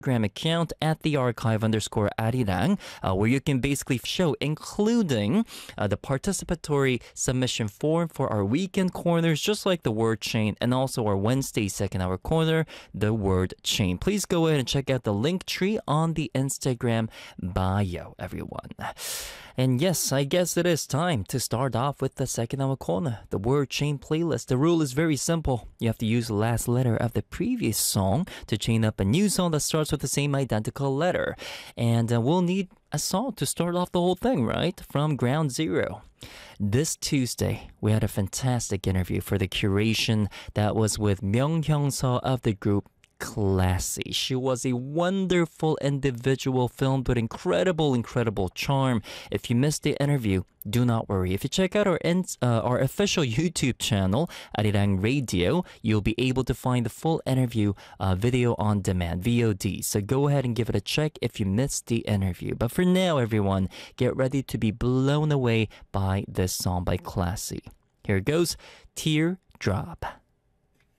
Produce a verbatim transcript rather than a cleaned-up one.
Instagram account at the archive underscore arirang, uh, where you can basically show, including uh, the participatory submission form for our weekend corners, just like the word chain, and also our Wednesday second hour corner, the word chain. Please go ahead and check out the link tree on the Instagram bio, everyone. And yes, I guess it is time to start off with the second hour corner, the word chain playlist. The rule is very simple. You have to use the last letter of the previous song to chain up a new song that starts with the same identical letter. And uh, we'll need a song to start off the whole thing, right? From ground zero. This Tuesday, we had a fantastic interview for the curation that was with Myung Hyung-seo of the group Classy. She was a wonderful individual filmed with incredible, incredible charm. If you missed the interview, do not worry. If you check out our in, uh, our official YouTube channel, Arirang Radio, you'll be able to find the full interview uh, video on demand, V O D. So go ahead and give it a check if you missed the interview. But for now, everyone, get ready to be blown away by this song by Classy. Here it goes, Teardrop.